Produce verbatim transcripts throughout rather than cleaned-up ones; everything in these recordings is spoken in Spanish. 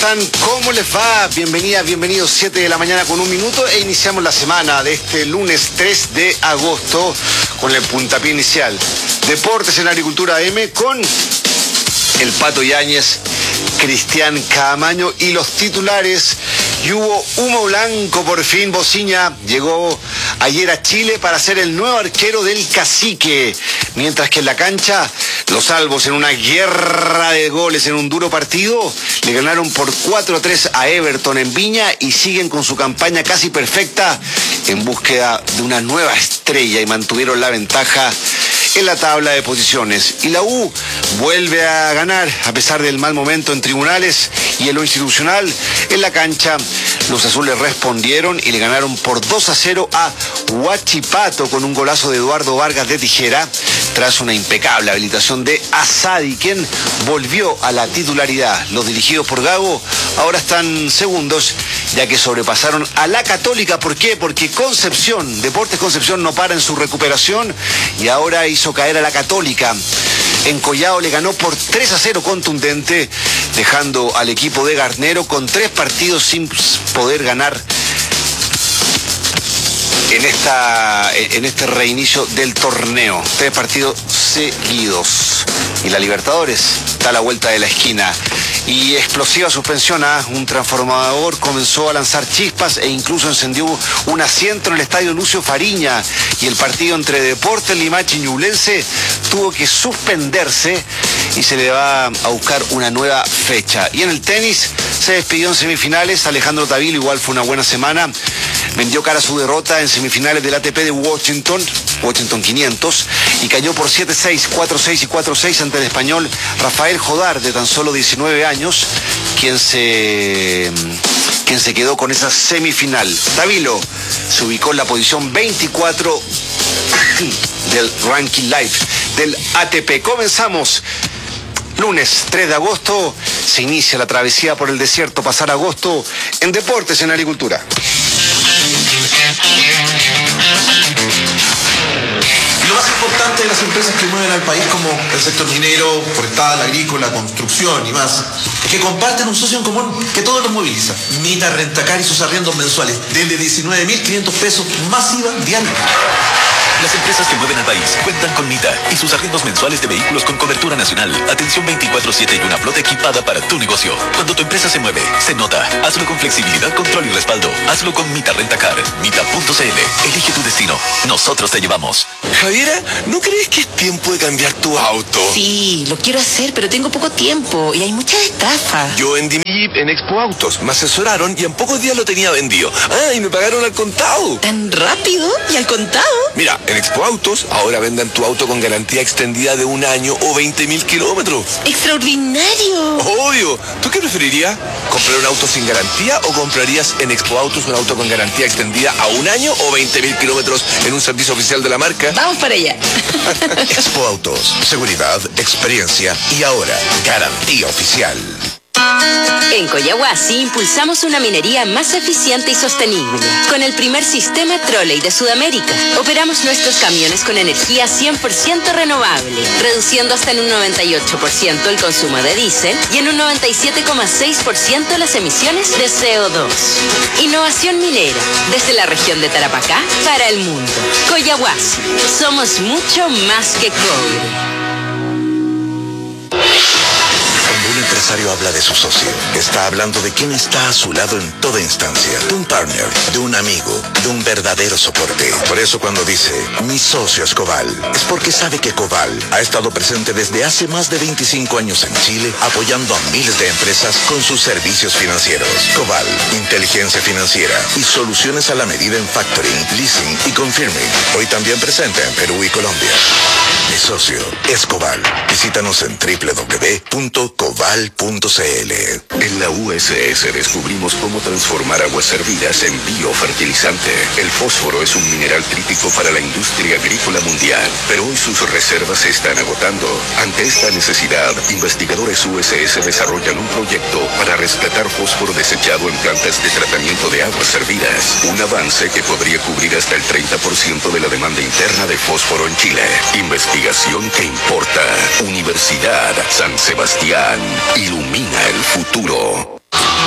están? ¿Cómo les va? Bienvenidas, bienvenidos, siete de la mañana con un minuto e iniciamos la semana de este lunes tres de agosto con el puntapié inicial. Deportes en Agricultura M con el Pato Yáñez, Cristian Caamaño y los titulares. Y hubo humo blanco por fin. Bociña llegó ayer a Chile para ser el nuevo arquero del Cacique. Mientras que en la cancha, los Albos en una guerra de goles en un duro partido, le ganaron por cuatro a tres a Everton en Viña y siguen con su campaña casi perfecta en búsqueda de una nueva estrella y mantuvieron la ventaja en la tabla de posiciones. Y la U vuelve a ganar a pesar del mal momento en tribunales y en lo institucional. En la cancha, los azules respondieron y le ganaron por dos a cero a Huachipato con un golazo de Eduardo Vargas de tijera tras una impecable habilitación de Asadi, quien volvió a la titularidad. Los dirigidos por Gago ahora están segundos, ya que sobrepasaron a la Católica. ¿Por qué? Porque Concepción, Deportes Concepción, no para en su recuperación y ahora hizo caer a la Católica. En Collao le ganó por tres a cero contundente, dejando al equipo de Garnero con tres partidos sin poder ganar en esta en este reinicio del torneo. Tres partidos seguidos. Y la Libertadores está a la vuelta de la esquina. Y explosiva suspensión, ¿eh? Un transformador comenzó a lanzar chispas e incluso encendió un asiento en el estadio Lucio Fariña. Y el partido entre Deportes Limache y Ñublense tuvo que suspenderse y se le va a buscar una nueva fecha. Y en el tenis se despidió en semifinales Alejandro Tavilo, igual fue una buena semana. Vendió cara a su derrota en semifinales del A T P de Washington, Washington quinientos, y cayó por siete seis, cuatro seis y cuatro seis ante el español Rafael Jodar, de tan solo diecinueve años, quien se, quien se quedó con esa semifinal. Tavilo se ubicó en la posición veinticuatro del ranking live del A T P. Comenzamos. Lunes tres de agosto, se inicia la travesía por el desierto pasar agosto en Deportes en Agricultura. Lo más importante de las empresas que mueven al país, como el sector minero, forestal, agrícola, construcción y más, es que comparten un socio en común que todos los moviliza. Mita Rentacar y sus arriendos mensuales desde diecinueve mil quinientos pesos más I V A diario. Las empresas que mueven al país cuentan con Mita y sus arriendos mensuales de vehículos con cobertura nacional, atención veinticuatro siete y una flota equipada para tu negocio. Cuando tu empresa se mueve, se nota. Hazlo con flexibilidad, control y respaldo. Hazlo con Mita Rentacar. Mita punto c l. Elige tu destino. Nosotros te llevamos. Javiera, ¿no crees que es tiempo de cambiar tu auto? Sí, lo quiero hacer, pero tengo poco tiempo y hay muchas estafas. Yo vendí mi Jeep en Expo Autos. Me asesoraron y en pocos días lo tenía vendido. Ah, y me pagaron al contado. ¿Tan rápido y al contado? Mira, en Expo Autos ahora vendan tu auto con garantía extendida de un año o veinte mil kilómetros. ¡Extraordinario! Obvio. ¿Tú qué preferirías? ¿Comprar un auto sin garantía o comprarías en Expo Autos un auto con garantía extendida a un año o veinte mil kilómetros en un servicio oficial de la marca? Vamos para allá. Expo Autos, seguridad, experiencia y ahora garantía oficial. En Coyahuasi impulsamos una minería más eficiente y sostenible. Con el primer sistema trolley de Sudamérica, operamos nuestros camiones con energía cien por ciento renovable, reduciendo hasta en un noventa y ocho por ciento el consumo de diésel y en un noventa y siete coma seis por ciento las emisiones de C O dos. Innovación minera, desde la región de Tarapacá para el mundo. Coyahuasi, somos mucho más que cobre. Un empresario habla de su socio. Está hablando de quién está a su lado en toda instancia. De un partner, de un amigo, de un verdadero soporte. Por eso cuando dice, mi socio es Coval, es porque sabe que Coval ha estado presente desde hace más de veinticinco años en Chile, apoyando a miles de empresas con sus servicios financieros. Coval, inteligencia financiera y soluciones a la medida en factoring, leasing y confirming. Hoy también presente en Perú y Colombia. Mi socio es Coval. Visítanos en doble u doble u doble u punto coval punto c l. En la U S S descubrimos cómo transformar aguas servidas en biofertilizante. El fósforo es un mineral crítico para la industria agrícola mundial, pero hoy sus reservas se están agotando. Ante esta necesidad, investigadores U S S desarrollan un proyecto para rescatar fósforo desechado en plantas de tratamiento de aguas servidas. Un avance que podría cubrir hasta el treinta por ciento de la demanda interna de fósforo en Chile. Investigación que importa. Universidad San Sebastián. Ilumina el futuro.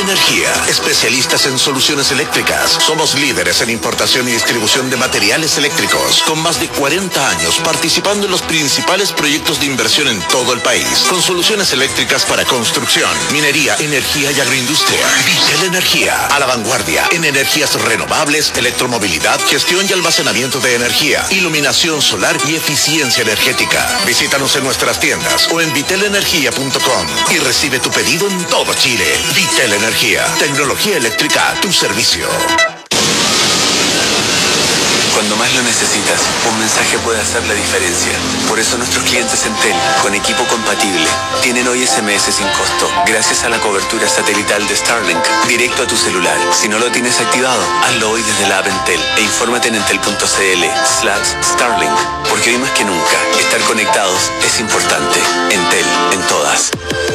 Energía, especialistas en soluciones eléctricas. Somos líderes en importación y distribución de materiales eléctricos, con más de cuarenta años participando en los principales proyectos de inversión en todo el país, con soluciones eléctricas para construcción, minería, energía y agroindustria. Vitel Energía, a la vanguardia en energías renovables, electromovilidad, gestión y almacenamiento de energía, iluminación solar y eficiencia energética. Visítanos en nuestras tiendas o en vitel energía punto com y recibe tu pedido en todo Chile. Vitel Energía, tecnología eléctrica a tu servicio. Cuando más lo necesitas, un mensaje puede hacer la diferencia. Por eso nuestros clientes Entel, con equipo compatible, tienen hoy S M S sin costo, gracias a la cobertura satelital de Starlink, directo a tu celular. Si no lo tienes activado, hazlo hoy desde la app Entel e infórmate en entel.cl slash Starlink, porque hoy más que nunca, estar conectados es importante. Entel, en todas.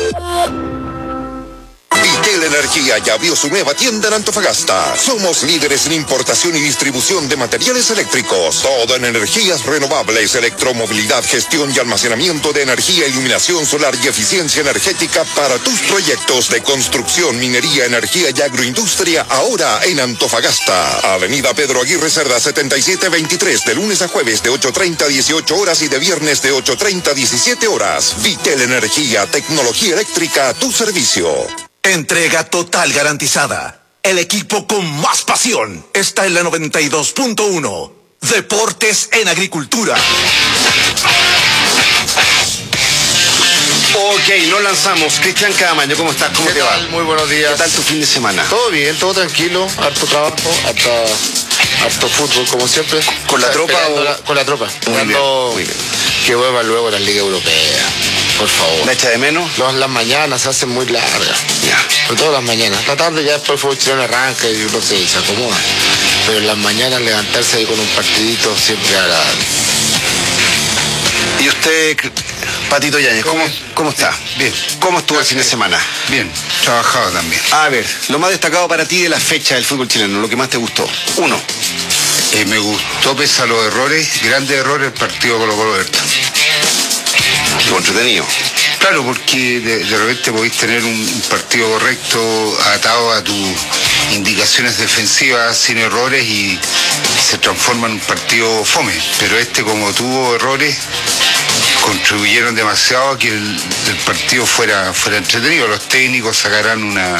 Vitel Energía ya abrió su nueva tienda en Antofagasta. Somos líderes en importación y distribución de materiales eléctricos. Todo en energías renovables, electromovilidad, gestión y almacenamiento de energía, iluminación solar y eficiencia energética para tus proyectos de construcción, minería, energía y agroindustria, ahora en Antofagasta. Avenida Pedro Aguirre Cerda setenta y siete veintitrés, de lunes a jueves de ocho treinta a dieciocho horas y de viernes de ocho treinta a diecisiete horas. Vitel Energía, tecnología eléctrica a tu servicio. Entrega total garantizada. El equipo con más pasión está en la noventa y dos punto uno. Deportes en Agricultura. Ok, nos lanzamos. Cristian Camaño, ¿cómo estás? ¿Cómo ¿Qué te tal? va? Muy buenos días. ¿Qué tal tu fin de semana? Todo bien, todo tranquilo, harto trabajo, harto, harto fútbol como siempre. ¿Con la tropa o...? La, con la tropa. Muy bien, muy bien. Que vuelva luego la Liga Europea, por favor. ¿La echa de menos? Los, las mañanas se hacen muy largas. Ya. Sobre todo las mañanas. La tarde ya después el fútbol chileno arranca y uno se, se acomoda. Pero en las mañanas levantarse ahí con un partidito siempre agradable. ¿Y usted, Patito Yáñez, cómo, cómo está? Bien. ¿Cómo estuvo el fin de semana? Bien, trabajado también. A ver, lo más destacado para ti de la fecha del fútbol chileno, lo que más te gustó. Uno. Eh, me gustó, pese a los errores, grandes errores, el partido Colo-Colo Everton. Estuvo entretenido. Claro, porque de, de repente podéis tener un, un partido correcto, atado a tus indicaciones defensivas, sin errores, y se transforma en un partido fome. Pero este, como tuvo errores, contribuyeron demasiado a que el, el partido fuera, fuera entretenido. Los técnicos sacarán una,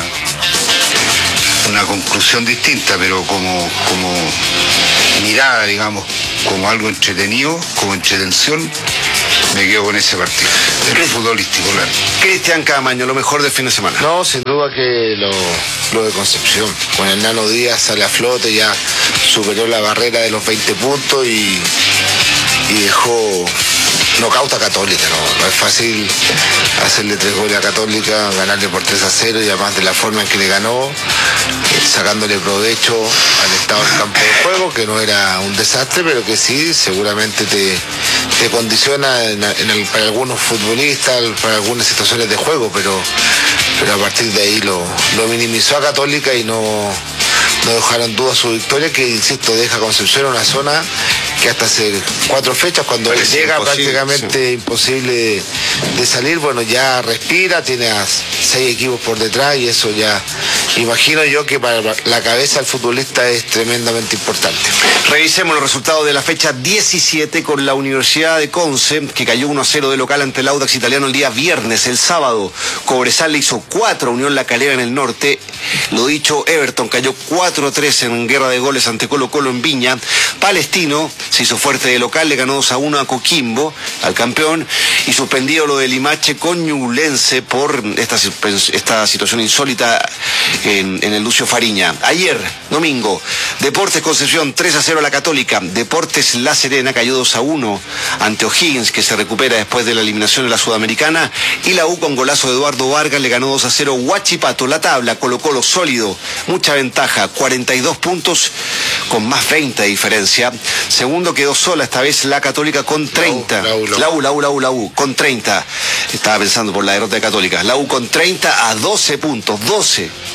una conclusión distinta, pero como, como mirada, digamos, como algo entretenido, como entretención, me quedo con ese partido. Pero futbolístico, claro. Cristian Camaño, lo mejor del fin de semana. No, sin duda que lo, lo de Concepción. Con el Nano Díaz sale a flote, ya superó la barrera de los veinte puntos y, y dejó nocauta a Católica. No, no es fácil hacerle tres goles a Católica, ganarle por tres a cero, y además de la forma en que le ganó, eh, sacándole provecho al estado del campo de juego, que no era un desastre, pero que sí, seguramente te, te condiciona en, en el, para algunos futbolistas, para algunas situaciones de juego, pero, pero a partir de ahí lo, lo minimizó a Católica y no, no dejaron duda su victoria, que insisto, deja a Concepción una zona que hasta hace cuatro fechas, cuando él llega, imposible, prácticamente sí. imposible de, de salir. Bueno, ya respira, tiene a seis equipos por detrás, y eso ya imagino yo que para la cabeza del futbolista es tremendamente importante. Revisemos los resultados de la fecha diecisiete con la Universidad de Conce, que cayó uno a cero de local ante el Audax Italiano el día viernes. El sábado, Cobresal le hizo cuatro a Unión La Calera en el norte. Lo dicho, Everton cayó cuatro a tres en guerra de goles ante Colo Colo en Viña. Palestino se hizo fuerte de local, le ganó dos a uno a Coquimbo, al campeón, y suspendido lo de Limache con Ñublense por esta, esta situación insólita en, en el Lucio Fariña. Ayer, domingo, Deportes Concepción tres a cero a la Católica. Deportes La Serena cayó dos a uno ante O'Higgins, que se recupera después de la eliminación de la Sudamericana, y la U con golazo de Eduardo Vargas le ganó dos a cero Huachipato. La tabla, Colo Colo sólido, mucha ventaja, cuarenta y dos puntos con más veinte de diferencia. Segundo quedó sola esta vez la Católica con treinta. La U, la U, la U, la U, la U con treinta. Estaba pensando por la derrota de Católica. La U con treinta a doce puntos, doce.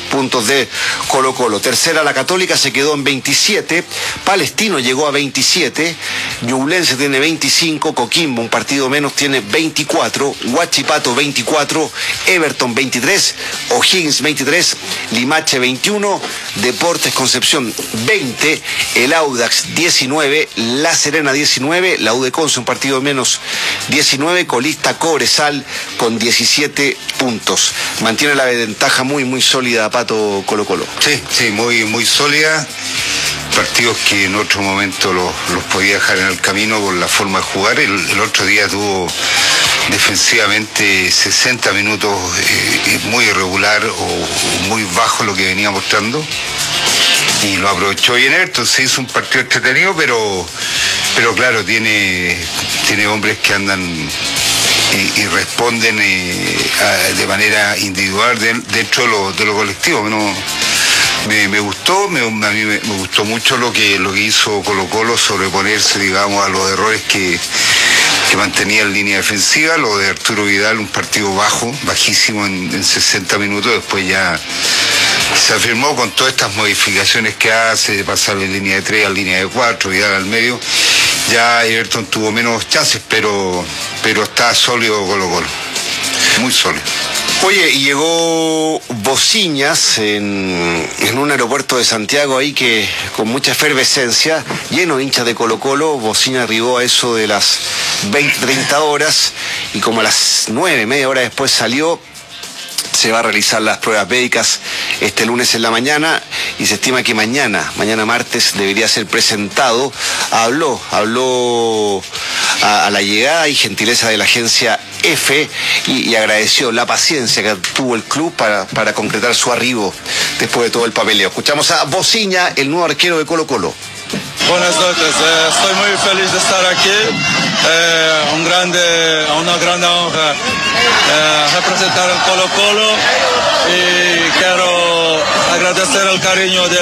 puntos de Colo Colo. Tercera la Católica, se quedó en veintisiete, Palestino llegó a veintisiete, Ñublense tiene veinticinco, Coquimbo, un partido menos, tiene veinticuatro, Huachipato veinticuatro, Everton veintitrés, O'Higgins veintitrés, Limache veintiuno, Deportes Concepción veinte, el Audax diecinueve, La Serena diecinueve, la U de Conce un partido menos diecinueve, colista Cobresal con diecisiete puntos. Mantiene la ventaja muy muy sólida Pato Colo Colo. Sí, sí, muy, muy sólida. Partidos que en otro momento los, los podía dejar en el camino por la forma de jugar. El, el otro día tuvo defensivamente sesenta minutos eh, muy irregular o muy bajo lo que venía mostrando. Y lo aprovechó bien Everton, se hizo un partido entretenido, pero, pero claro, tiene, tiene hombres que andan y, y responden eh, a, de manera individual de, dentro de lo, de lo colectivo. No, me, me gustó, me, a mí me, me gustó mucho lo que, lo que hizo Colo Colo, sobreponerse, digamos, a los errores que, que mantenía en línea defensiva. Lo de Arturo Vidal, un partido bajo, bajísimo en, en sesenta minutos, después ya se afirmó con todas estas modificaciones que hace, de pasar de línea de tres a línea de cuatro, Vidal al medio. Ya Everton tuvo menos chances, pero, pero está sólido Colo Colo, muy sólido. Oye, y llegó Bociñas en, en un aeropuerto de Santiago ahí que con mucha efervescencia, lleno de hinchas de Colo Colo. Bociñas arribó a eso de las veinte, treinta horas y como a las nueve, media hora después salió. Se va a realizar las pruebas médicas este lunes en la mañana y se estima que mañana, mañana martes, debería ser presentado. Habló, habló a, a la llegada y gentileza de la agencia F y, y agradeció la paciencia que tuvo el club para, para concretar su arribo después de todo el papeleo. Escuchamos a Bociña, el nuevo arquero de Colo Colo. Buenas noches, eh, estoy muy feliz de estar aquí, eh, un grande, una gran honra eh, representar el Colo Colo y quiero agradecer el cariño de,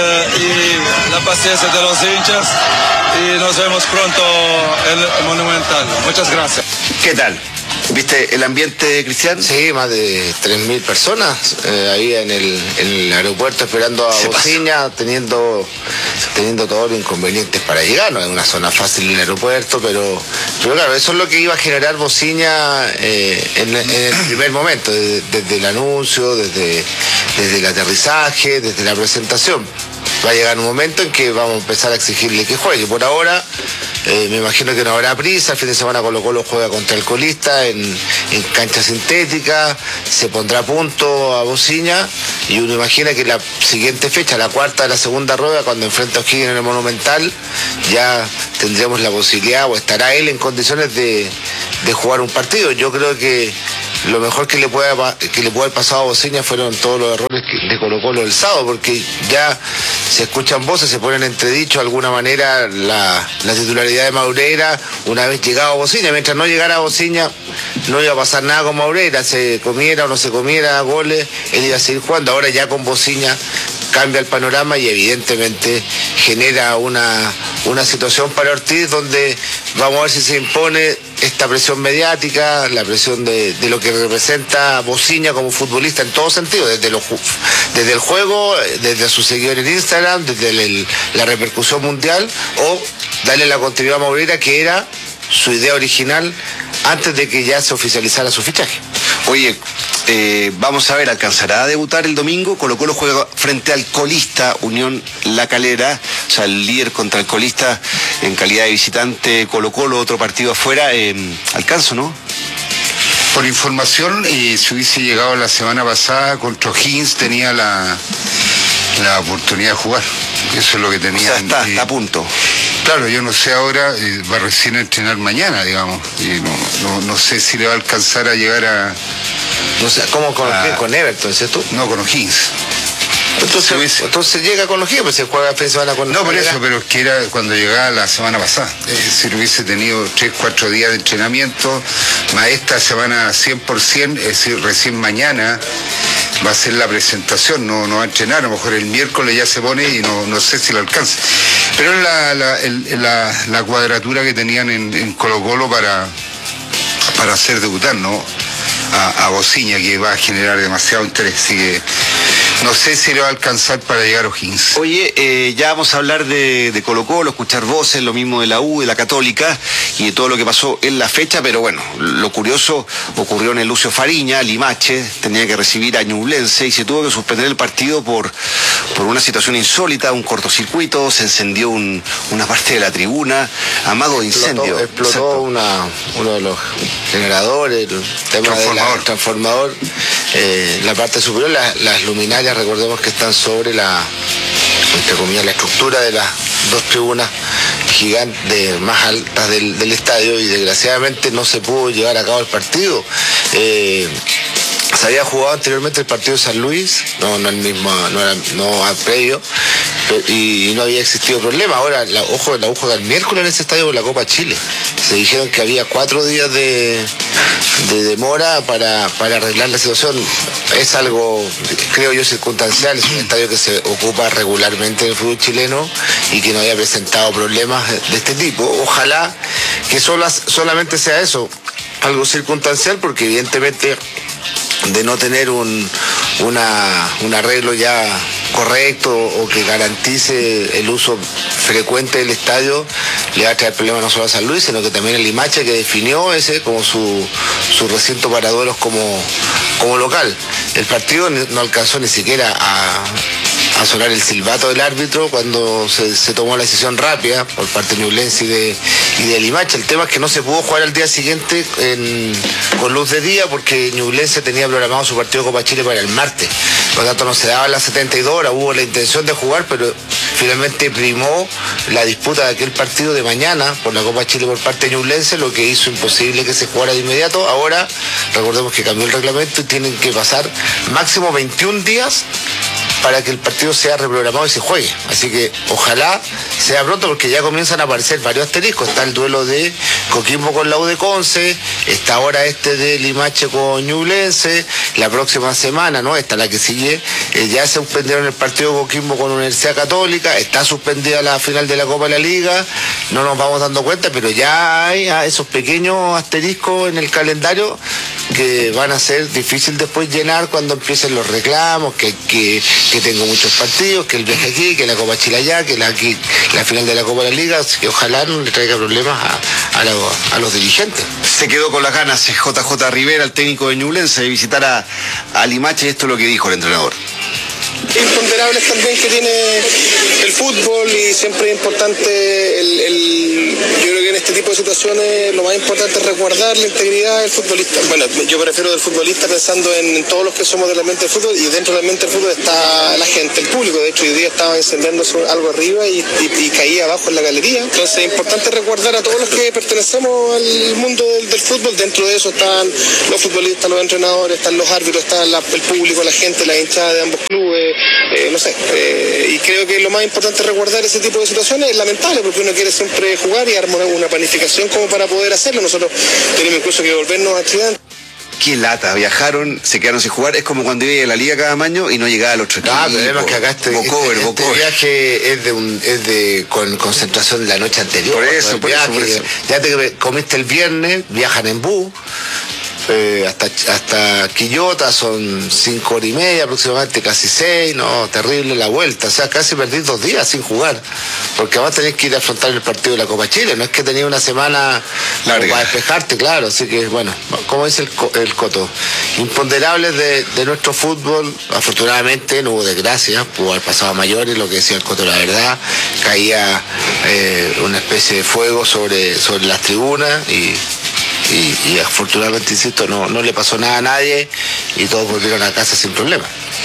y la paciencia de los hinchas y nos vemos pronto en el Monumental. Muchas gracias. ¿Qué tal? ¿Viste el ambiente, Cristian? Sí, más de tres mil personas eh, ahí en el, en el aeropuerto esperando a Bociña, teniendo, teniendo todos los inconvenientes para llegar. No es una zona fácil el aeropuerto, pero, pero claro, eso es lo que iba a generar Bociña eh, en, en el primer momento, desde, desde el anuncio, desde, desde el aterrizaje, desde la presentación. Va a llegar un momento en que vamos a empezar a exigirle que juegue. Por ahora, eh, me imagino que no habrá prisa. El fin de semana Colo Colo juega contra el colista en, en cancha sintética. Se pondrá a punto a Bociña y uno imagina que la siguiente fecha, la cuarta de la segunda rueda, cuando enfrenta a O'Higgins en el Monumental, ya tendremos la posibilidad o estará él en condiciones de, de jugar un partido. Yo creo que lo mejor que le puede que le puede haber pasado a Bociña fueron todos los errores de Colo Colo el sábado, porque ya se escuchan voces, se ponen entredicho de alguna manera la, la titularidad de Maureira una vez llegado a Bociña. Mientras no llegara a Bociña no iba a pasar nada con Maureira, se comiera o no se comiera goles, él iba a seguir jugando. Ahora ya con Bociña cambia el panorama y evidentemente genera una, una situación para Ortiz donde vamos a ver si se impone esta presión mediática, la presión de, de lo que representa Bociña como futbolista en todo sentido, desde, los, desde el juego, desde sus seguidores en Instagram, desde el, la repercusión mundial, o darle la continuidad a Maureira, que era su idea original antes de que ya se oficializara su fichaje. Oye, eh, vamos a ver, ¿alcanzará a debutar el domingo? Colo Colo juega frente al colista Unión La Calera, o sea, el líder contra el colista en calidad de visitante. Colo Colo, otro partido afuera, eh, ¿alcanza, no? Por información, eh, si hubiese llegado la semana pasada contra O'Higgins, tenía la, la oportunidad de jugar. Eso es lo que tenía. O sea, está, eh, está a punto. Claro, yo no sé ahora, eh, va recién a entrenar mañana, digamos, y no, no, no sé si le va a alcanzar a llegar a... No sé, ¿cómo con, a, con Everton, dices tú? No, con O'Higgins. Entonces, hubiese... entonces llega con O'Higgins, pues se juega fin de semana con... No, por eso, pero es que era cuando llegaba la semana pasada. Es decir, hubiese tenido tres, cuatro días de entrenamiento, más esta semana cien por ciento, es decir, recién mañana va a ser la presentación, no, no va a entrenar, a lo mejor el miércoles ya se pone y no, no sé si lo alcanza. Pero es la, la, el, la, la cuadratura que tenían en, en Colo Colo para, para hacer debutar, ¿no? A, a Bociña, que va a generar demasiado interés. Así que No sé si le va a alcanzar para llegar a O'Higgins. Oye, eh, ya vamos a hablar de, de Colo Colo, escuchar voces, lo mismo de la U, de la Católica y de todo lo que pasó en la fecha, pero bueno, lo curioso ocurrió en el Lucio Fariña. Limache tenía que recibir a Ñublense y se tuvo que suspender el partido por, por una situación insólita, un cortocircuito, se encendió un, una parte de la tribuna, amago de incendio. Explotó, explotó una, uno de los generadores, el tema transformador. del transformador, eh, la parte superior, la, las luminarias, recordemos que están sobre la, entre comillas, la estructura de las dos tribunas gigantes más altas del, del estadio, y desgraciadamente no se pudo llevar a cabo el partido. Eh, se había jugado anteriormente el partido de San Luis, no, no el mismo, no era, no al previo, y, y no había existido problema. Ahora, la, ojo, la juega el miércoles en ese estadio por la Copa Chile. Se dijeron que había cuatro días de, de demora para, para arreglar la situación. Es algo, creo yo, circunstancial. Es un estadio que se ocupa regularmente en el fútbol chileno y que no haya presentado problemas de, de este tipo. Ojalá que solas, solamente sea eso, algo circunstancial, porque evidentemente de no tener un, una, un arreglo ya correcto o que garantice el uso frecuente del estadio, le va a traer problemas no solo a San Luis, sino que también el Limache, que definió ese como su, su recinto para duelos como, como local. El partido no alcanzó ni siquiera a, a sonar el silbato del árbitro cuando se, se tomó la decisión rápida por parte de Ñublense y de, y de Limache. El tema es que no se pudo jugar al día siguiente en, con luz de día, porque Ñublense tenía programado su partido de Copa Chile para el martes. Por lo tanto, no se daba las setenta y dos horas, hubo la intención de jugar, pero finalmente primó la disputa de aquel partido de mañana por la Copa Chile por parte de Ñublense, lo que hizo imposible que se jugara de inmediato. Ahora, recordemos que cambió el reglamento y tienen que pasar máximo veintiún días para que el partido sea reprogramado y se juegue. Así que ojalá sea pronto, porque ya comienzan a aparecer varios asteriscos. Está el duelo de Coquimbo con la U de Conce, está ahora este de Limache con Ñublense, la próxima semana, ¿no? Esta la que sigue, eh, ya se suspendieron el partido de Coquimbo con Universidad Católica, está suspendida la final de la Copa de la Liga, no nos vamos dando cuenta, pero ya hay ah, esos pequeños asteriscos en el calendario que van a ser difícil después llenar cuando empiecen los reclamos, que, que, que tengo muchos partidos, que el viaje aquí, que la Copa Chile allá, que la, aquí, la final de la Copa de la Liga, que ojalá no le traiga problemas a, a, la, a los dirigentes. Se quedó con las ganas J J Rivera, el técnico de Ñublense, de visitar a, a Limache, y esto es lo que dijo el entrenador. Imponderables también que tiene el fútbol, y siempre es importante el, el, yo creo que en este tipo de situaciones lo más importante es resguardar la integridad del futbolista. Bueno, yo prefiero del futbolista pensando en, en todos los que somos del ambiente del fútbol, y dentro del ambiente del fútbol está la gente, el público. De hecho, hoy día estaba encendiendo algo arriba y, y, y caía abajo en la galería. Entonces es importante resguardar a todos los que pertenecemos al mundo del, del fútbol. Dentro de eso están los futbolistas, los entrenadores, están los árbitros, está la, el público, la gente, la hinchada de ambos clubes. Eh, no sé, eh, y creo que lo más importante es resguardar ese tipo de situaciones. Es lamentable porque uno quiere siempre jugar y armar una planificación como para poder hacerlo. Nosotros tenemos incluso que volvernos a Chile. Qué lata, viajaron, se quedaron sin jugar. Es como cuando iba a la liga cada año y no llegaba al otro equipo. Ah, pero además que acá este, Bocover, este, Bocover. este viaje es de un, es de con concentración de la noche anterior. Por eso, por viaje, eso, por eso. Ya te comiste el viernes, viajan en bus. Eh, hasta hasta Quillota son cinco horas y media aproximadamente, casi seis, no, terrible la vuelta, o sea, casi perdí dos días sin jugar, porque además tenés que ir a afrontar el partido de la Copa Chile, no es que tenía una semana larga para despejarte, claro, así que bueno, como dice el, el Coto, imponderables de, de nuestro fútbol. Afortunadamente no hubo desgracia, pudo haber pasado a mayores, lo que decía el Coto, la verdad, caía eh, una especie de fuego sobre, sobre las tribunas y Y, y afortunadamente, insisto, no, no le pasó nada a nadie y todos volvieron a casa sin problema.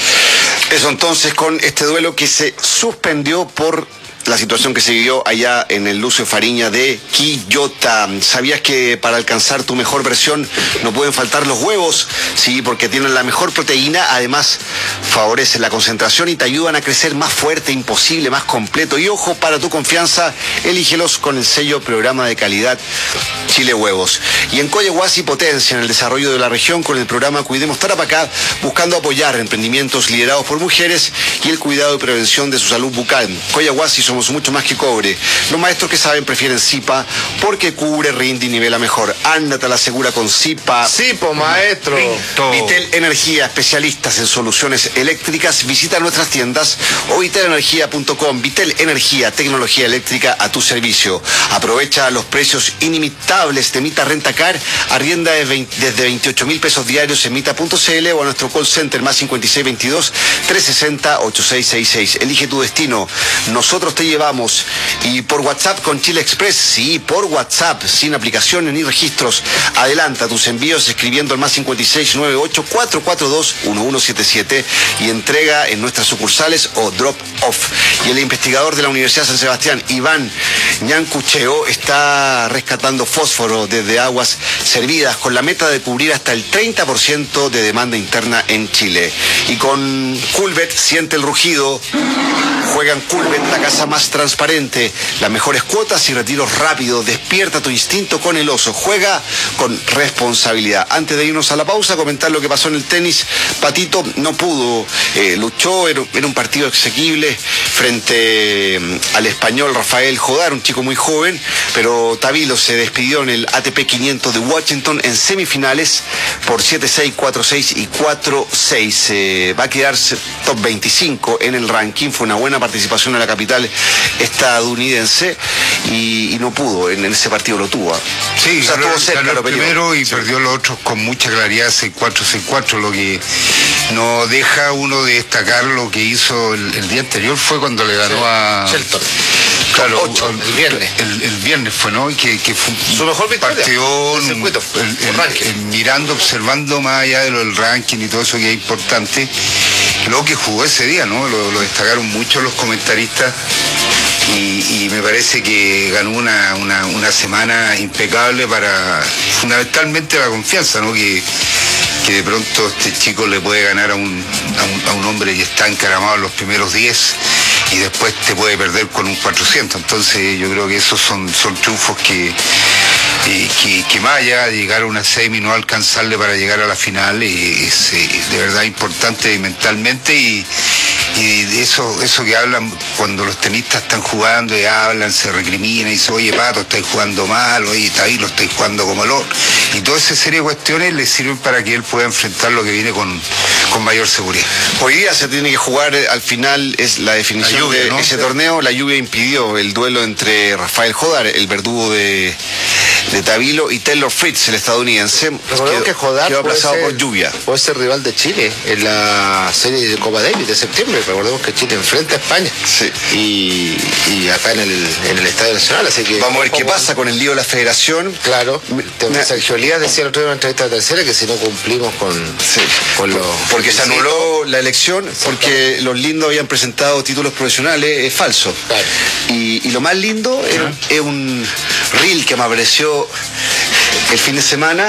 Eso entonces con este duelo que se suspendió por la situación que se vivió allá en el Lucio Fariña de Quillota. ¿Sabías que para alcanzar tu mejor versión no pueden faltar los huevos? Sí, porque tienen la mejor proteína, además favorecen la concentración y te ayudan a crecer más fuerte, imposible, más completo. Y ojo, para tu confianza, elígelos con el sello Programa de Calidad Chile Huevos. Y en Coyahuasi potencia en el desarrollo de la región con el programa Cuidemos Tarapacá, buscando apoyar emprendimientos liderados por mujeres y el cuidado y prevención de su salud bucal. Coyahuasi somos mucho más que cobre. Los maestros que saben prefieren Zipa porque cubre, rinde y nivela mejor. Ándate a la segura con Zipa. Zipo, maestro. Vitel Energía, especialistas en soluciones eléctricas. Visita nuestras tiendas o vitel energía punto com. Vitel Energía, tecnología eléctrica a tu servicio. Aprovecha los precios inimitables de Mita Rentacar. Arrienda desde veintiocho mil pesos diarios en mita punto c l o a nuestro call center más cincuenta y seis veintidós, trescientos sesenta, ochenta y seis sesenta y seis. Elige tu destino. Nosotros te llevamos. Y por WhatsApp con Chile Express, sí, por WhatsApp, sin aplicaciones ni registros. Adelanta tus envíos escribiendo al más cincuenta y seis noventa y ocho, cuatrocientos cuarenta y dos, once setenta y siete y entrega en nuestras sucursales o drop off. Y el investigador de la Universidad de San Sebastián, Iván Ñancucheo, está rescatando fósforo desde aguas servidas con la meta de cubrir hasta el treinta por ciento de demanda interna en Chile. Y con Culbet, siente el rugido. Juega en Culbet, la casa más transparente, las mejores cuotas y retiros rápidos. Despierta tu instinto con el oso. Juega con responsabilidad. Antes de irnos a la pausa, comentar lo que pasó en el tenis. Patito no pudo, eh, luchó, era, era un partido asequible frente eh, al español Rafael Jodar, un chico muy joven, pero Tabilo se despidió en el A T P quinientos de Washington en semifinales por siete seis, cuatro seis y cuatro seis. Eh, va a quedarse top veinticinco en el ranking. Fue una buena participación en la capital estadounidense y, y no pudo, en, en ese partido lo tuvo. Sí, o sea, ganó, tuvo cerca, ganó el lo primero y sí. perdió los otros con mucha claridad, seis cuatro, seis cuatro, lo que no deja uno de destacar lo que hizo el, el día anterior fue cuando le ganó sí. a Shelton. Claro, ocho, el viernes. El, el viernes fue, ¿no? Que, que fue su mejor victoria. Partió el circuito, el, el, el, mirando, observando más allá de lo del ranking y todo eso que es importante, lo que jugó ese día, ¿no? Lo, lo destacaron mucho los comentaristas. Y, y me parece que ganó una, una, una semana impecable para, fundamentalmente, la confianza, ¿no? Que, que de pronto este chico le puede ganar a un, a un, a un hombre que está encaramado en los primeros diez y después te puede perder con un cuatrocientos. Entonces yo creo que esos son, son triunfos que, eh, que, que más allá de llegar a una semi, no alcanzarle para llegar a la final, eh, es eh, de verdad importante mentalmente. Y Y de eso, eso que hablan cuando los tenistas están jugando y hablan, se recriminan y dicen, oye Pato, estáis jugando mal, oye Taví, lo estáis jugando como el otro. Y toda esa serie de cuestiones le sirven para que él pueda enfrentar lo que viene con, con mayor seguridad. Hoy día se tiene que jugar, al final es la definición la lluvia, de ¿no? ese torneo. La lluvia impidió el duelo entre Rafael Jodar, el verdugo de, de Tabilo, y Taylor Fritz, el estadounidense. Recordemos que Jodar quedó aplazado ser, por lluvia. Puede ser rival de Chile en la serie de Copa Davis de septiembre. Recordemos que Chile enfrenta a España. Sí. Y, y acá en el, en el Estadio Nacional, así que... Vamos a ver qué pasa con el lío de la federación. Claro. Me... Sergio Elías decía el otro día en una entrevista de tercera que si no cumplimos con, sí. con los... Porque se anuló la elección, porque los lindos habían presentado títulos profesionales, es falso. Claro. Y, y lo más lindo es, uh-huh. es un reel que me apareció el fin de semana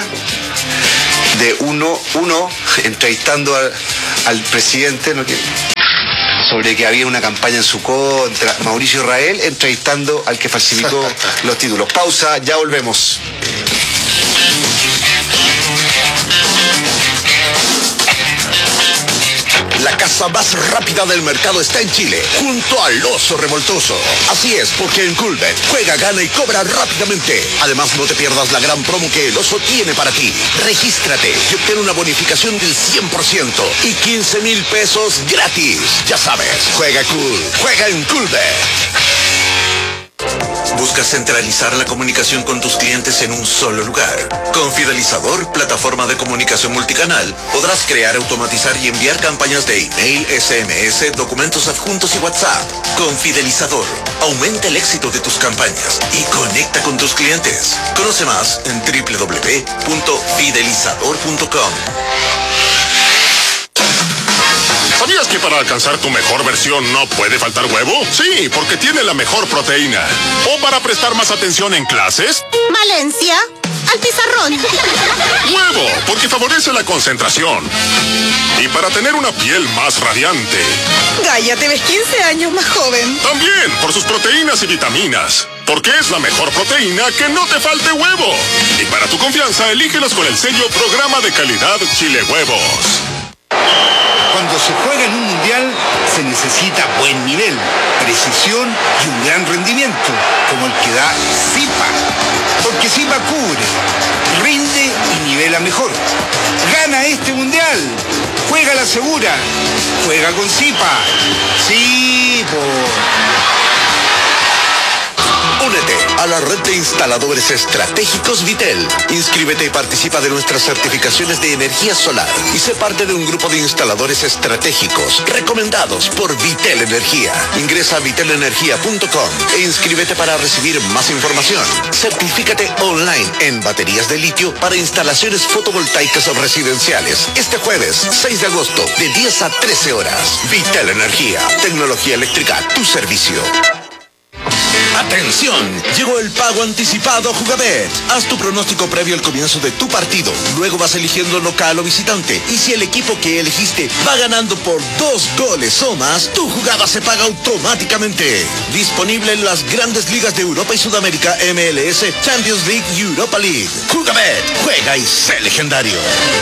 de uno, uno entrevistando al, al presidente, ¿no? que, sobre que había una campaña en su contra, Mauricio Israel, entrevistando al que falsificó los títulos. Pausa, ya volvemos. La casa más rápida del mercado está en Chile, junto al Oso Revoltoso. Así es, porque en Culbet juega, gana y cobra rápidamente. Además, no te pierdas la gran promo que el Oso tiene para ti. Regístrate y obtén una bonificación del cien por ciento y quince mil pesos gratis. Ya sabes, juega cool, juega en Culbet. ¿Buscas centralizar la comunicación con tus clientes en un solo lugar? Con Fidelizador, plataforma de comunicación multicanal, podrás crear, automatizar y enviar campañas de email, S M S, documentos adjuntos y WhatsApp. Con Fidelizador, aumenta el éxito de tus campañas y conecta con tus clientes. Conoce más en doble u doble u doble u punto fidelizador punto com. ¿Sabías que para alcanzar tu mejor versión no puede faltar huevo? Sí, porque tiene la mejor proteína. ¿O para prestar más atención en clases? Valencia, al pizarrón. Huevo, porque favorece la concentración. Y para tener una piel más radiante. Gaia, te ves quince años más joven. También, por sus proteínas y vitaminas. Porque es la mejor proteína, que no te falte huevo. Y para tu confianza, elígelos con el sello Programa de Calidad Chile Huevos. Cuando se juega en un mundial se necesita buen nivel, precisión y un gran rendimiento, como el que da Zipa. Porque Zipa cubre, rinde y nivela mejor. Gana este mundial. Juega la segura. Juega con Zipa. Sí, por... Únete a la red de instaladores estratégicos Vitel. Inscríbete y participa de nuestras certificaciones de energía solar y sé parte de un grupo de instaladores estratégicos recomendados por Vitel Energía. Ingresa a vitel energía punto com e inscríbete para recibir más información. Certifícate online en baterías de litio para instalaciones fotovoltaicas o residenciales. Este jueves, seis de agosto, de diez a trece horas. Vitel Energía. Tecnología eléctrica a tu servicio. ¡Atención! Llegó el pago anticipado Jugabet. Haz tu pronóstico previo al comienzo de tu partido. Luego vas eligiendo local o visitante. Y si el equipo que elegiste va ganando por dos goles o más, tu jugada se paga automáticamente. Disponible en las grandes ligas de Europa y Sudamérica, M L S, Champions League y Europa League. Jugabet. Juega y sé legendario.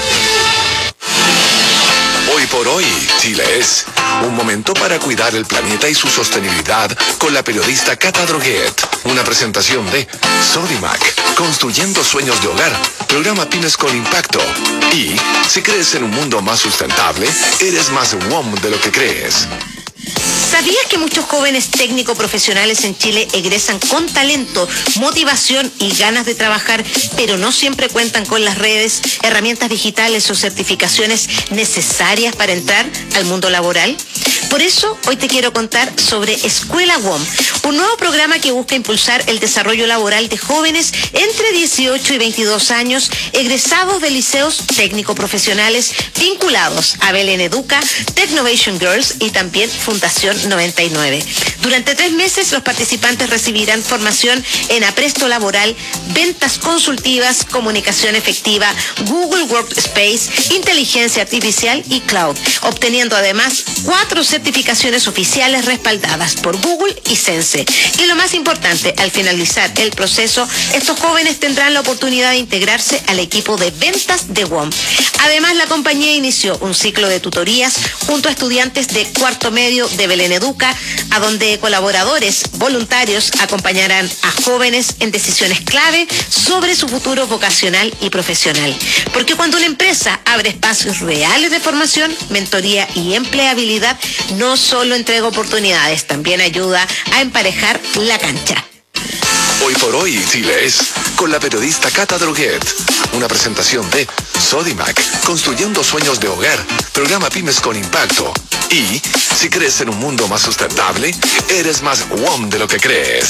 Hoy por hoy, Chile es un momento para cuidar el planeta y su sostenibilidad con la periodista Cata Droguet. Una presentación de Sodimac, construyendo sueños de hogar, programa Pymes con Impacto. Y si crees en un mundo más sustentable, eres más W O M de lo que crees. ¿Sabías que muchos jóvenes técnicos profesionales en Chile egresan con talento, motivación y ganas de trabajar, pero no siempre cuentan con las redes, herramientas digitales o certificaciones necesarias para entrar al mundo laboral? Por eso, hoy te quiero contar sobre Escuela W O M, un nuevo programa que busca impulsar el desarrollo laboral de jóvenes entre dieciocho y veintidós años, egresados de liceos técnico-profesionales vinculados a Belén Educa, Technovation Girls y también Fundación noventa y nueve. Durante tres meses, los participantes recibirán formación en apresto laboral, ventas consultivas, comunicación efectiva, Google Workspace, inteligencia artificial y cloud, obteniendo además cuatro certificaciones oficiales respaldadas por Google y Sense. Y lo más importante, al finalizar el proceso, estos jóvenes tendrán la oportunidad de integrarse al equipo de ventas de W O M. Además, la compañía inició un ciclo de tutorías junto a estudiantes de cuarto medio de Belén Educa, a donde colaboradores voluntarios acompañarán a jóvenes en decisiones clave sobre su futuro vocacional y profesional. Porque cuando una empresa abre espacios reales de formación, mentoría y empleabilidad, no solo entrega oportunidades, también ayuda a emparejar la cancha. Hoy por hoy, Chile es con la periodista Cata Droguet. Una presentación de Sodimac, construyendo sueños de hogar, programa Pymes con Impacto. Y si crees en un mundo más sustentable, eres más W O M de lo que crees.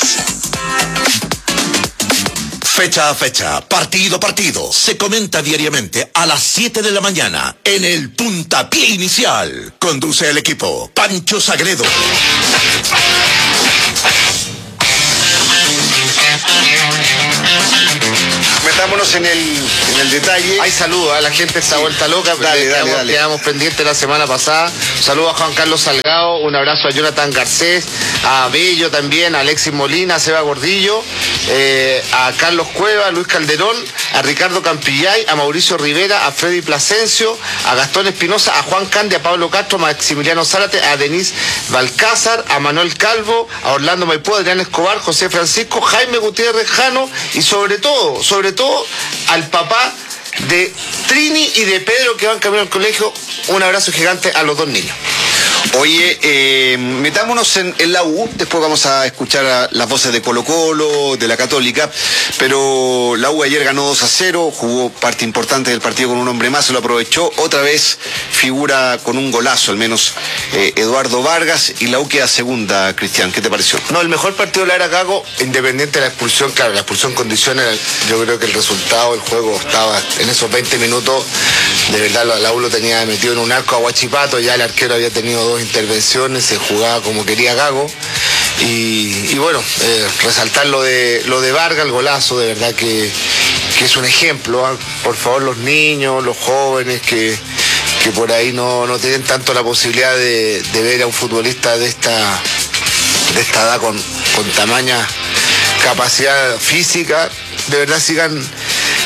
Fecha a fecha, partido a partido, se comenta diariamente a las siete de la mañana en el Puntapié Inicial. Conduce el equipo Pancho Sagredo. Metámonos en el, en el detalle. Hay saludos, ¿eh? La gente está sí. vuelta loca. Dale, dale, quedamos, dale. quedamos pendientes la semana pasada. Un saludo a Juan Carlos Salgado, un abrazo a Jonathan Garcés, a Bello también, a Alexis Molina, a Seba Gordillo, eh, a Carlos Cueva, a Luis Calderón, a Ricardo Campillay, a Mauricio Rivera, a Freddy Plasencio, a Gastón Espinosa, a Juan Cande, a Pablo Castro, a Maximiliano Zárate, a Denise Balcázar, a Manuel Calvo, a Orlando Maipú, a Adrián Escobar, José Francisco, Jaime Gutiérrez Jano y sobre todo, sobre todo al papá de Trini y de Pedro que van camino al colegio. Un abrazo gigante a los dos niños. Oye, eh, metámonos en, en la U, después vamos a escuchar a las voces de Colo Colo, de la Católica, pero la U ayer ganó dos a cero, jugó parte importante del partido con un hombre más, se lo aprovechó, otra vez figura con un golazo, al menos eh, Eduardo Vargas, y la U queda segunda, Cristian, ¿qué te pareció? No, el mejor partido de la era Gago, independiente de la expulsión, claro, la expulsión condiciona, yo creo que el resultado del juego estaba en esos veinte minutos, de verdad la U lo tenía metido en un arco a Huachipato, ya el arquero había tenido dos intervenciones, se jugaba como quería Gago y, y bueno, eh, resaltar lo de lo de Vargas, el golazo, de verdad que, que es un ejemplo, ¿eh? Por favor, los niños, los jóvenes que, que por ahí no, no tienen tanto la posibilidad de, de ver a un futbolista de esta, de esta edad con, con tamaña capacidad física, de verdad sigan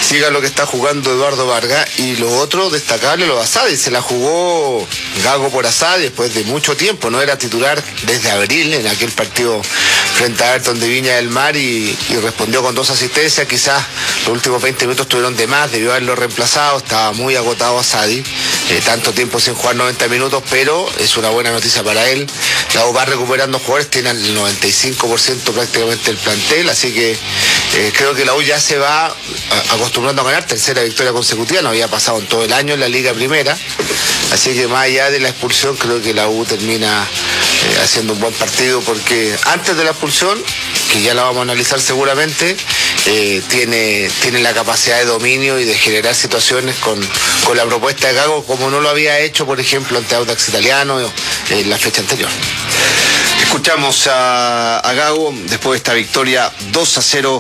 siga lo que está jugando Eduardo Vargas. Y lo otro destacable, lo de Asadi, se la jugó Gago por Asadi después de mucho tiempo, no era titular desde abril en aquel partido frente a Everton de Viña del Mar y, y respondió con dos asistencias. Quizás los últimos veinte minutos tuvieron de más, debió haberlo reemplazado, estaba muy agotado Asadi, eh, tanto tiempo sin jugar noventa minutos, pero es una buena noticia para él. La U va recuperando jugadores, tiene el noventa y cinco por ciento prácticamente el plantel, así que eh, creo que la U ya se va a, acostumbrando a ganar, tercera victoria consecutiva, no había pasado en todo el año en la Liga Primera, así que más allá de la expulsión creo que la U termina eh, haciendo un buen partido, porque antes de la expulsión, que ya la vamos a analizar seguramente, eh, tiene, tiene la capacidad de dominio y de generar situaciones con, con la propuesta de Gago, como no lo había hecho, por ejemplo, ante Audax Italiano eh, en la fecha anterior. Escuchamos a, a Gago después de esta victoria dos a cero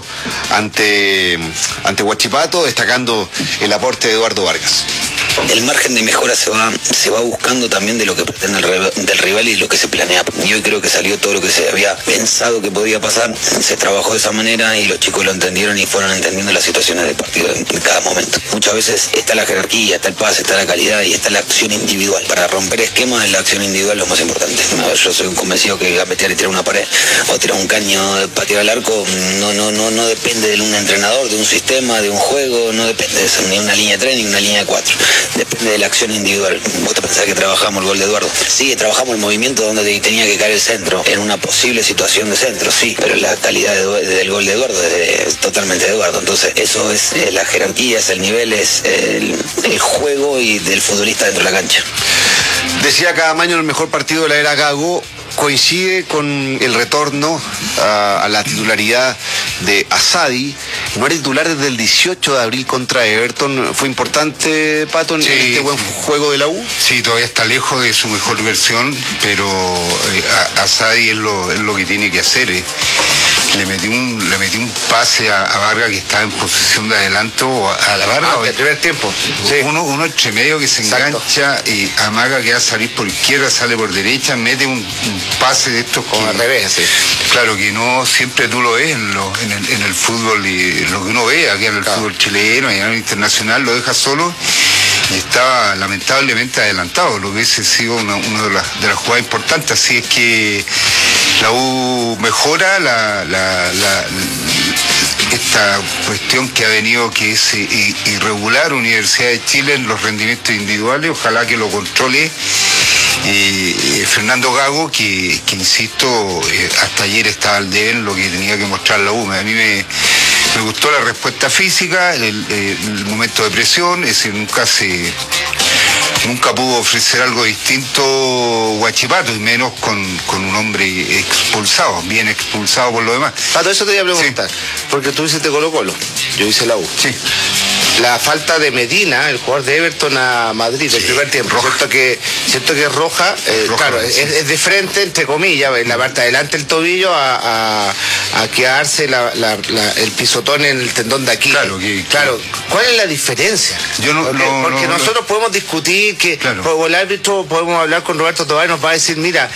ante, ante Huachipato, destacando el aporte de Eduardo Vargas. El margen de mejora se va se va buscando también de lo que pretende el del rival y lo que se planea. Y hoy creo que salió todo lo que se había pensado que podía pasar, se trabajó de esa manera y los chicos lo entendieron y fueron entendiendo las situaciones del partido en cada momento. Muchas veces está la jerarquía, está el pase, está la calidad y está la acción individual. Para romper esquemas, la acción individual es lo más importante. Yo soy un convencido que a meter y tirar una pared o tirar un caño para tirar al arco no no no no depende de un entrenador, de un sistema, de un juego, no depende de eso, ni una línea de tres ni una línea de cuatro. Depende de la acción individual. Vos te pensás que trabajamos el gol de Eduardo. Sí, trabajamos el movimiento donde tenía que caer el centro, en una posible situación de centro, sí, pero la calidad de, del gol de Eduardo es, es totalmente de Eduardo. Entonces, eso es eh, la jerarquía, es el nivel, es el, el juego y del futbolista dentro de la cancha. Decía Caamaño, el mejor partido de la era Gago coincide con el retorno a, a la titularidad de Asadi. No era titular desde el dieciocho de abril contra Everton. ¿Fue importante, Pato, en sí, este buen juego de la U? Sí, todavía está lejos de su mejor versión, pero eh, Asadi es lo, es lo que tiene que hacer. Eh. Le metí un le metí un pase a, a Vargas que estaba en posición de adelanto, a la Vargas. Ah, el primer tiempo. Sí. Uno, uno entre medio que se Exacto. engancha y amaga que va a salir por izquierda, sale por derecha, mete un, un pase de estos como al revés, sí. Claro que no siempre tú lo ves en, lo, en, el, en el fútbol y lo que uno ve aquí en el claro. fútbol chileno y en el internacional, lo deja solo y estaba lamentablemente adelantado, lo que hubiese sido una, una de, las, de las jugadas importantes. Así es que la U mejora la, la, la, esta cuestión que ha venido, que es irregular, Universidad de Chile en los rendimientos individuales, ojalá que lo controle eh, Fernando Gago, que, que insisto, eh, hasta ayer estaba al debe en lo que tenía que mostrar la U. A mí me, me gustó la respuesta física, el, el momento de presión, ese nunca se... Nunca pudo ofrecer algo distinto Huachipato, y menos con, con un hombre expulsado, bien expulsado por lo demás. Pato, eso te iba a preguntar, sí. Porque tú hiciste Colo Colo, yo hice la U. Sí. La falta de Medina, el jugador de Everton a Madrid, sí, el primer tiempo, siento que, siento que es roja, eh, roja claro, sí. es, es de frente, entre comillas, en la parte de adelante el tobillo a, a, a quedarse la, la, la, el pisotón en el tendón de aquí. Claro, que, claro. ¿Cuál es la diferencia? Yo no, porque no, porque no, nosotros no. podemos discutir que, claro. por el árbitro podemos hablar con Roberto Tobar y nos va a decir, mira,